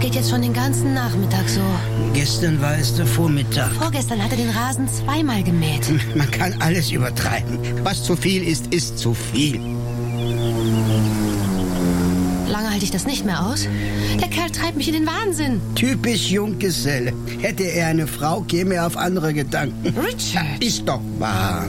geht jetzt schon den ganzen Nachmittag so. Gestern war es der Vormittag. Vorgestern hat er den Rasen 2-mal gemäht. Man kann alles übertreiben. Was zu viel ist, ist zu viel. Lange halte ich das nicht mehr aus. Der Kerl treibt mich in den Wahnsinn. Typisch Junggeselle. Hätte er eine Frau, käme er auf andere Gedanken. Richard! Ist doch wahr.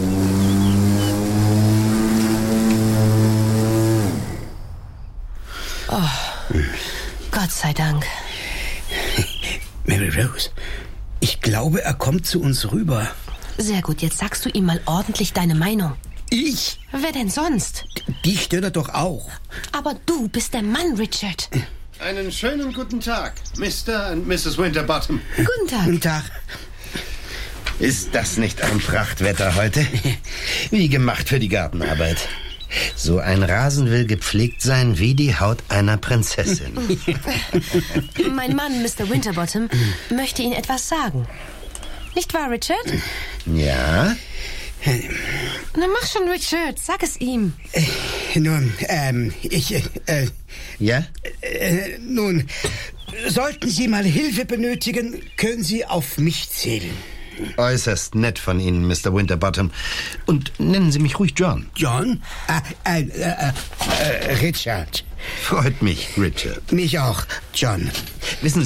Oh, Gott sei Dank. Mary Rose, ich glaube, er kommt zu uns rüber. Sehr gut, jetzt sagst du ihm mal ordentlich deine Meinung. Ich? Wer denn sonst? Die stört er doch auch. Aber du bist der Mann, Richard. Einen schönen guten Tag, Mr. und Mrs. Winterbottom. Guten Tag. Guten Tag. Ist das nicht ein Prachtwetter heute? Wie gemacht für die Gartenarbeit. So ein Rasen will gepflegt sein wie die Haut einer Prinzessin. Mein Mann, Mr. Winterbottom, möchte Ihnen etwas sagen. Nicht wahr, Richard? Ja? Na, mach schon, Richard. Sag es ihm. Nun, Ja? Nun, sollten Sie mal Hilfe benötigen, können Sie auf mich zählen. Äußerst nett von Ihnen, Mr. Winterbottom. Und nennen Sie mich ruhig John. John? Richard. Freut mich, Richard. Mich auch, John. Wissen